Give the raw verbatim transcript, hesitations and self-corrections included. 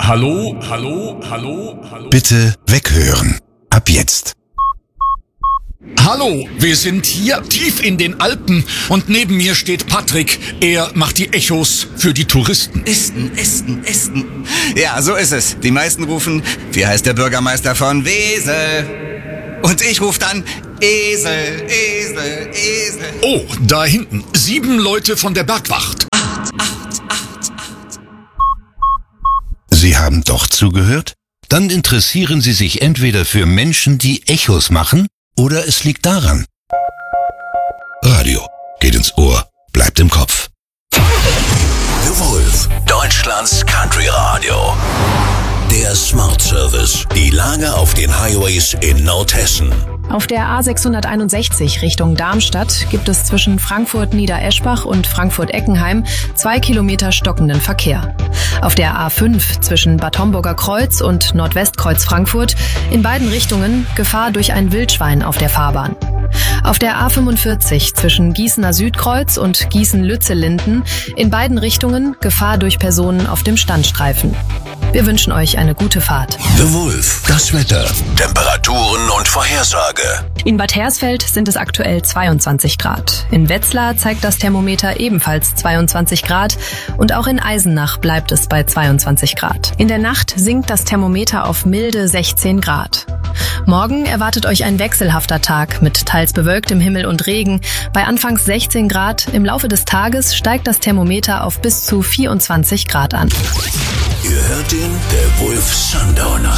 Hallo, hallo, hallo, hallo. Bitte weghören. Ab jetzt. Hallo, wir sind hier tief in den Alpen und neben mir steht Patrick. Er macht die Echos für die Touristen. Esten, Esten, Esten. Ja, so ist es. Die meisten rufen, wie heißt der Bürgermeister von Wesel? Und ich rufe dann Esel, Esel, Esel. Oh, da hinten. Sieben Leute von der Bergwacht. Acht, acht, acht, acht. Sie haben doch zugehört? Dann interessieren Sie sich entweder für Menschen, die Echos machen, oder es liegt daran. Radio geht ins Ohr, bleibt im Kopf. The Wolf, Deutschlands Country Radio. Der Smart Service. Die Lage auf den Highways in Nordhessen. Auf der A sechshunderteinundsechzig Richtung Darmstadt gibt es zwischen Frankfurt-Niedereschbach und Frankfurt-Eckenheim zwei Kilometer stockenden Verkehr. Auf der A fünf zwischen Bad Homburger Kreuz und Nordwestkreuz Frankfurt in beiden Richtungen Gefahr durch ein Wildschwein auf der Fahrbahn. Auf der A fünfundvierzig zwischen Gießener Südkreuz und Gießen-Lützellinden in beiden Richtungen Gefahr durch Personen auf dem Standstreifen. Wir wünschen euch eine gute Fahrt. The Wolf, das Wetter, Temperaturen und Vorhersage. In Bad Hersfeld sind es aktuell zweiundzwanzig Grad. In Wetzlar zeigt das Thermometer ebenfalls zweiundzwanzig Grad und auch in Eisenach bleibt es bei zweiundzwanzig Grad. In der Nacht sinkt das Thermometer auf milde sechzehn Grad. Morgen erwartet euch ein wechselhafter Tag mit teils bewölktem Himmel und Regen. Bei anfangs sechzehn Grad, im Laufe des Tages steigt das Thermometer auf bis zu vierundzwanzig Grad an. Ihr hört den The Wolf Sundowner.